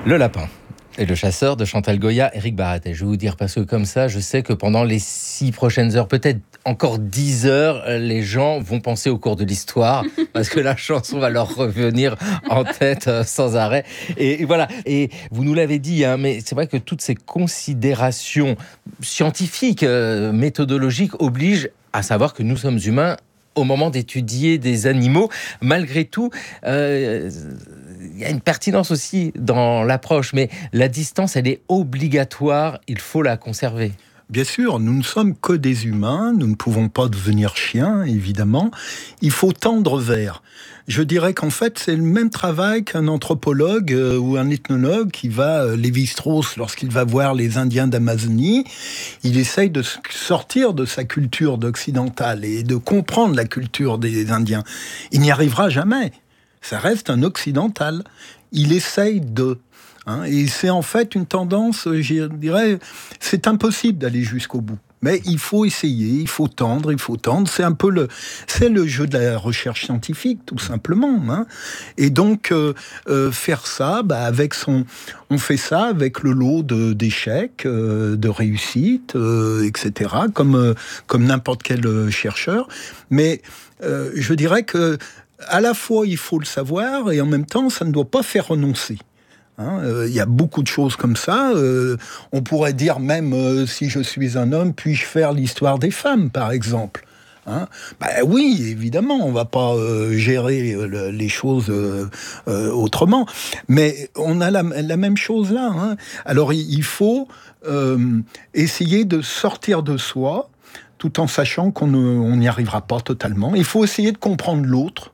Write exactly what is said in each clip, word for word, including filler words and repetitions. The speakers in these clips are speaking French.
Le lapin et le chasseur de Chantal Goya, Éric Baratet. Je vais vous dire, parce que comme ça, je sais que pendant les six prochaines heures, peut-être encore dix heures, les gens vont penser au cours de l'histoire, parce que la chanson va leur revenir en tête euh, sans arrêt. Et, et voilà. Et vous nous l'avez dit, hein, mais c'est vrai que toutes ces considérations scientifiques, euh, méthodologiques, obligent à savoir que nous sommes humains au moment d'étudier des animaux. Malgré tout, euh, il y a une pertinence aussi dans l'approche, mais la distance, elle est obligatoire, il faut la conserver. Bien sûr, nous ne sommes que des humains, nous ne pouvons pas devenir chiens, évidemment. Il faut tendre vers. Je dirais qu'en fait, c'est le même travail qu'un anthropologue euh, ou un ethnologue qui va, euh, Lévi-Strauss, lorsqu'il va voir les Indiens d'Amazonie, il essaye de sortir de sa culture d'occidentale et de comprendre la culture des Indiens. Il n'y arrivera jamais. Ça reste un occidental. Il essaye de... Hein, et c'est en fait une tendance, je dirais, c'est impossible d'aller jusqu'au bout. Mais il faut essayer, il faut tendre, il faut tendre. C'est un peu le, c'est le jeu de la recherche scientifique, tout simplement. Hein. Et donc euh, euh, faire ça, bah, avec son, on fait ça avec le lot de, d'échecs, euh, de réussites, euh, et cetera. Comme euh, comme n'importe quel chercheur. Mais euh, je dirais que à la fois il faut le savoir et en même temps ça ne doit pas faire renoncer. Il hein, euh, y a beaucoup de choses comme ça. Euh, on pourrait dire même, euh, si je suis un homme, puis-je faire l'histoire des femmes, par exemple hein ben oui, évidemment, on ne va pas euh, gérer euh, les choses euh, euh, autrement. Mais on a la, la même chose là. Hein. Alors, il faut euh, essayer de sortir de soi, tout en sachant qu'on n'y arrivera pas totalement. Il faut essayer de comprendre l'autre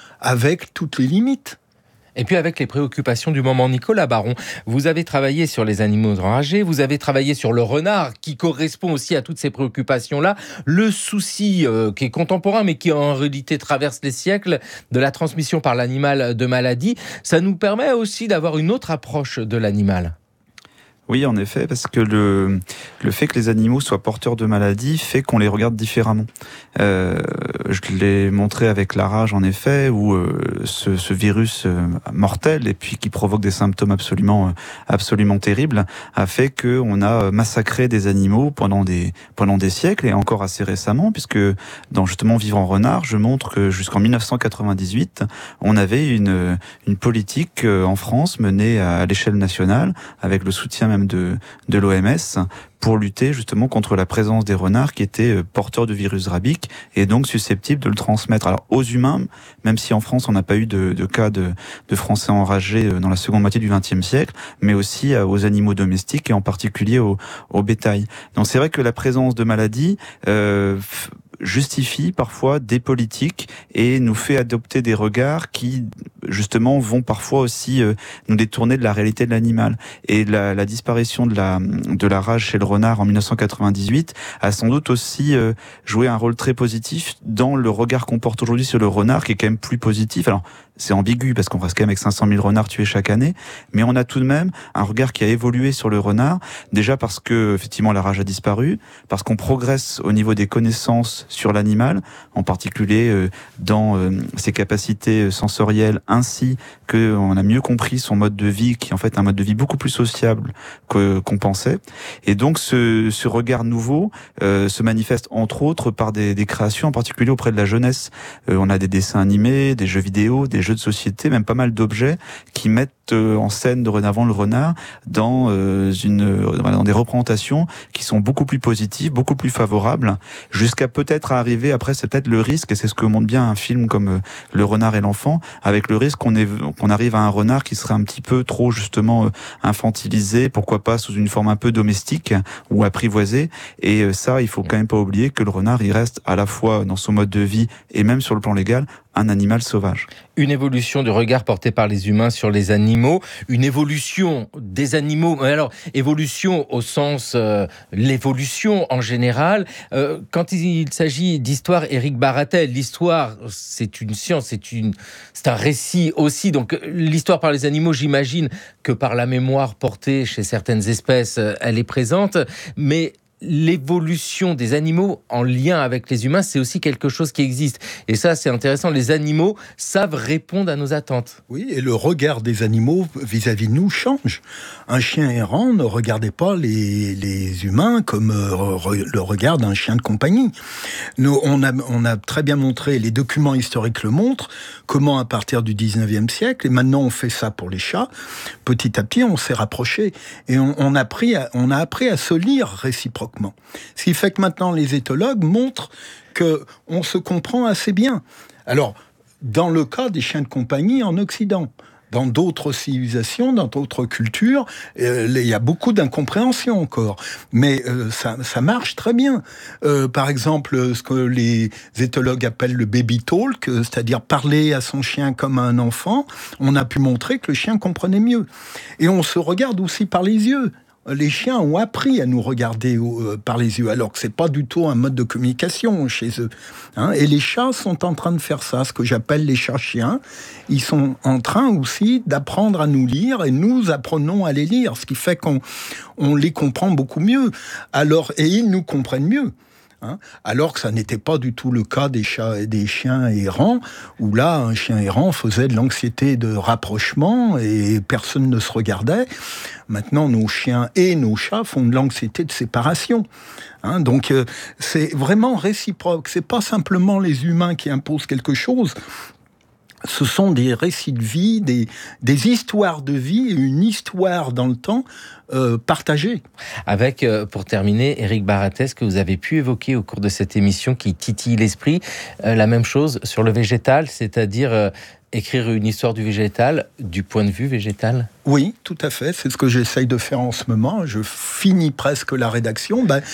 avec toutes les limites. Et puis avec les préoccupations du moment, Nicolas Baron, vous avez travaillé sur les animaux enragés, vous avez travaillé sur le renard, qui correspond aussi à toutes ces préoccupations-là. Le souci euh, qui est contemporain, mais qui en réalité traverse les siècles, de la transmission par l'animal de maladies, ça nous permet aussi d'avoir une autre approche de l'animal. Oui, en effet, parce que le, le fait que les animaux soient porteurs de maladies fait qu'on les regarde différemment. Euh, je l'ai montré avec la rage, en effet, où euh, ce, ce virus euh, mortel, et puis qui provoque des symptômes absolument, euh, absolument terribles, a fait qu'on a massacré des animaux pendant des, pendant des siècles, et encore assez récemment, puisque dans justement Vivre en renard, je montre que jusqu'en dix-neuf cent quatre-vingt-dix-huit, on avait une, une politique euh, en France menée à, à l'échelle nationale, avec le soutien même de, de l'O M S, pour lutter justement contre la présence des renards qui étaient porteurs de virus rabique et donc susceptibles de le transmettre. Alors aux humains, même si en France on n'a pas eu de, de cas de, de Français enragés dans la seconde moitié du vingtième siècle, mais aussi aux animaux domestiques et en particulier au, au bétail. Donc c'est vrai que la présence de maladies euh, justifie parfois des politiques et nous fait adopter des regards qui justement vont parfois aussi euh, nous détourner de la réalité de l'animal. Et la, la disparition de la, de la rage chez le renard en dix-neuf cent quatre-vingt-dix-huit a sans doute aussi euh, joué un rôle très positif dans le regard qu'on porte aujourd'hui sur le renard, qui est quand même plus positif. Alors c'est ambigu parce qu'on reste quand même avec cinq cent mille renards tués chaque année, mais on a tout de même un regard qui a évolué sur le renard, déjà parce que effectivement la rage a disparu, parce qu'on progresse au niveau des connaissances sur l'animal, en particulier euh, dans euh, ses capacités sensorielles, ainsi qu'on a mieux compris son mode de vie, qui est en fait un mode de vie beaucoup plus sociable que, qu'on pensait. Et donc ce, ce regard nouveau euh, se manifeste entre autres par des, des créations, en particulier auprès de la jeunesse. Euh, on a des dessins animés, des jeux vidéo, des jeux de société, même pas mal d'objets qui mettent en scène dorénavant le renard dans euh, une dans des représentations qui sont beaucoup plus positives, beaucoup plus favorables, jusqu'à peut-être arriver, après c'est peut-être le risque, et c'est ce que montre bien un film comme euh, Le renard et l'enfant, avec le risque qu'on, est, qu'on arrive à un renard qui serait un petit peu trop justement euh, infantilisé, pourquoi pas sous une forme un peu domestique ou apprivoisée, et euh, ça il faut quand même pas oublier que le renard il reste à la fois dans son mode de vie et même sur le plan légal un animal sauvage. Une évolution du regard porté par les humains sur les animaux, une évolution des animaux, alors évolution au sens euh, l'évolution en général. Euh, quand il s'agit d'histoire, Éric Baratet, l'histoire c'est une science, c'est, une, c'est un récit aussi, donc l'histoire par les animaux, j'imagine que par la mémoire portée chez certaines espèces, elle est présente, mais l'évolution des animaux en lien avec les humains, c'est aussi quelque chose qui existe. Et ça, c'est intéressant. Les animaux savent répondre à nos attentes. Oui, et le regard des animaux vis-à-vis de nous change. Un chien errant ne regardait pas les, les humains comme euh, re, le regard d'un chien de compagnie. Nous, on a, on a très bien montré, les documents historiques le montrent, comment à partir du dix-neuvième siècle, et maintenant on fait ça pour les chats, petit à petit on s'est rapprochés. Et on, on, a, appris à, on a appris à se lire réciproquement. Ce qui fait que maintenant les éthologues montrent qu'on se comprend assez bien. Alors, dans le cas des chiens de compagnie en Occident, dans d'autres civilisations, dans d'autres cultures, euh, il y a beaucoup d'incompréhension encore. Mais euh, ça, ça marche très bien. Euh, par exemple, ce que les éthologues appellent le baby talk, c'est-à-dire parler à son chien comme à un enfant, on a pu montrer que le chien comprenait mieux. Et on se regarde aussi par les yeux. Les chiens ont appris à nous regarder euh, par les yeux, alors que c'est pas du tout un mode de communication chez eux. Hein, et les chats sont en train de faire ça, ce que j'appelle les chats-chiens. Ils sont en train aussi d'apprendre à nous lire, et nous apprenons à les lire, ce qui fait qu'on on les comprend beaucoup mieux. Alors, et ils nous comprennent mieux. Hein, alors que ça n'était pas du tout le cas des chats et des chiens errants, où là, un chien errant faisait de l'anxiété de rapprochement et personne ne se regardait. Maintenant, nos chiens et nos chats font de l'anxiété de séparation. Hein, donc, euh, c'est vraiment réciproque. C'est pas simplement les humains qui imposent quelque chose. Ce sont des récits de vie, des, des histoires de vie, une histoire dans le temps euh, partagée. Avec, euh, pour terminer, Éric Baratet, ce que vous avez pu évoquer au cours de cette émission qui titille l'esprit, euh, la même chose sur le végétal, c'est-à-dire euh, écrire une histoire du végétal du point de vue végétal ? Oui, tout à fait. C'est ce que j'essaye de faire en ce moment. Je finis presque la rédaction. Ben,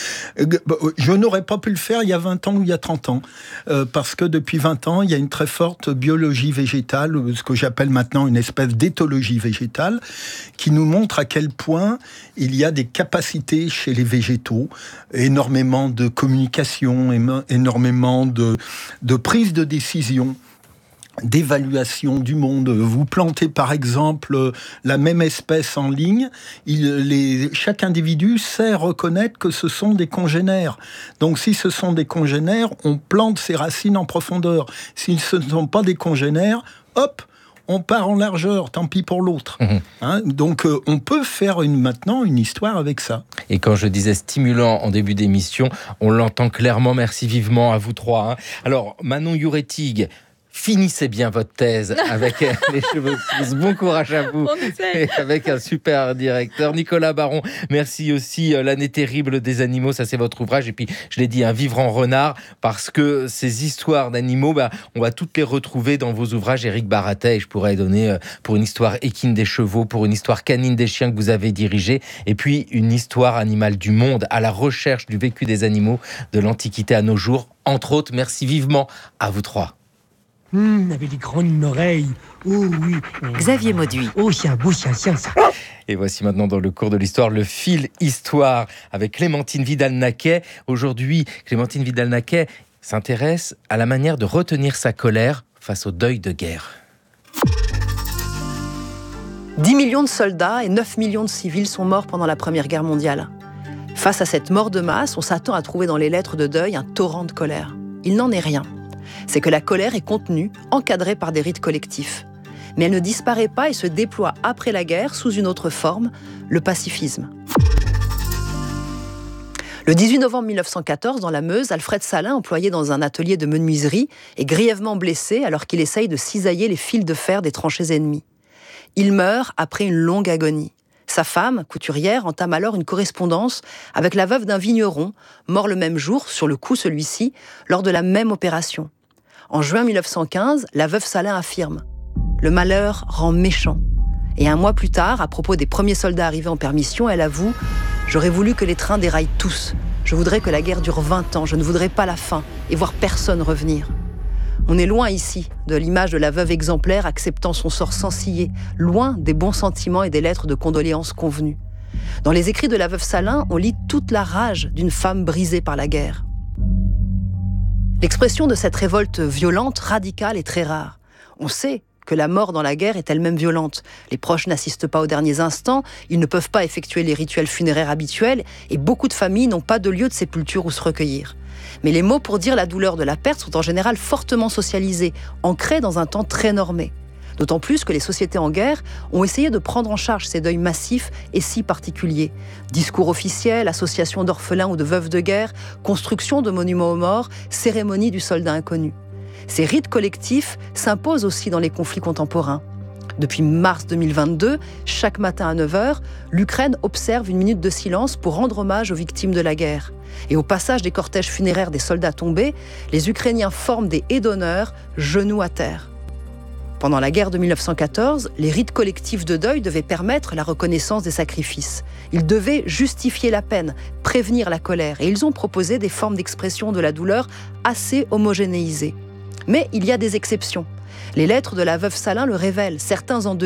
je n'aurais pas pu le faire il y a vingt ans ou il y a trente ans. Euh, parce que depuis vingt ans, il y a une très forte biologie végétale, ce que j'appelle maintenant une espèce d'éthologie végétale, qui nous montre à quel point il y a des capacités chez les végétaux, énormément de communication, énormément de, de prise de décision, d'évaluation du monde. Vous plantez par exemple la même espèce en ligne, il, les, chaque individu sait reconnaître que ce sont des congénères. Donc si ce sont des congénères, on plante ses racines en profondeur. Si ce ne sont pas des congénères, hop, on part en largeur, tant pis pour l'autre. Mmh. Hein, donc euh, on peut faire une, maintenant une histoire avec ça. Et quand je disais stimulant en début d'émission, on l'entend clairement. Merci vivement à vous trois. Hein. Alors Manon Youretig, finissez bien votre thèse avec les cheveux pouces. Bon courage à vous. Et avec un super directeur. Nicolas Baron, merci aussi. L'année terrible des animaux, ça c'est votre ouvrage. Et puis, je l'ai dit, un vivre en renard, parce que ces histoires d'animaux, bah, on va toutes les retrouver dans vos ouvrages. Éric Baratet, et je pourrais donner pour une histoire équine des chevaux, pour une histoire canine des chiens que vous avez dirigée, et puis une histoire animale du monde, à la recherche du vécu des animaux de l'Antiquité à nos jours. Entre autres, merci vivement à vous trois. Hum, avait des grandes oreilles. Oh oui. Xavier Mauduit. Oh, c'est un beau chien, chien, ça. Et voici maintenant dans le cours de l'histoire, le fil histoire avec Clémentine Vidal-Naquet. Aujourd'hui, Clémentine Vidal-Naquet s'intéresse à la manière de retenir sa colère face au deuil de guerre. dix millions de soldats et neuf millions de civils sont morts pendant la Première Guerre mondiale. Face à cette mort de masse, on s'attend à trouver dans les lettres de deuil un torrent de colère. Il n'en est rien. C'est que la colère est contenue, encadrée par des rites collectifs. Mais elle ne disparaît pas et se déploie après la guerre sous une autre forme, le pacifisme. Le dix-huit novembre mille neuf cent quatorze, dans la Meuse, Alfred Salin, employé dans un atelier de menuiserie, est grièvement blessé alors qu'il essaye de cisailler les fils de fer des tranchées ennemies. Il meurt après une longue agonie. Sa femme, couturière, entame alors une correspondance avec la veuve d'un vigneron, mort le même jour, sur le coup celui-ci, lors de la même opération. En juin mille neuf cent quinze, la veuve Salin affirme « Le malheur rend méchant ». Et un mois plus tard, à propos des premiers soldats arrivés en permission, elle avoue « J'aurais voulu que les trains déraillent tous. Je voudrais que la guerre dure vingt ans. Je ne voudrais pas la fin et voir personne revenir. » On est loin ici de l'image de la veuve exemplaire acceptant son sort sans ciller, loin des bons sentiments et des lettres de condoléances convenues. Dans les écrits de la veuve Salin, on lit toute la rage d'une femme brisée par la guerre. L'expression de cette révolte violente, radicale, est très rare. On sait que la mort dans la guerre est elle-même violente. Les proches n'assistent pas aux derniers instants, ils ne peuvent pas effectuer les rituels funéraires habituels et beaucoup de familles n'ont pas de lieu de sépulture où se recueillir. Mais les mots pour dire la douleur de la perte sont en général fortement socialisés, ancrés dans un temps très normé. D'autant plus que les sociétés en guerre ont essayé de prendre en charge ces deuils massifs et si particuliers. Discours officiels, associations d'orphelins ou de veuves de guerre, construction de monuments aux morts, cérémonie du soldat inconnu. Ces rites collectifs s'imposent aussi dans les conflits contemporains. Depuis mars deux mille vingt-deux, chaque matin à neuf heures, l'Ukraine observe une minute de silence pour rendre hommage aux victimes de la guerre. Et au passage des cortèges funéraires des soldats tombés, les Ukrainiens forment des haies d'honneur, genoux à terre. Pendant la guerre de mille neuf cent quatorze, les rites collectifs de deuil devaient permettre la reconnaissance des sacrifices. Ils devaient justifier la peine, prévenir la colère, et ils ont proposé des formes d'expression de la douleur assez homogénéisées. Mais il y a des exceptions. Les lettres de la veuve Salin le révèlent, certains endeuillés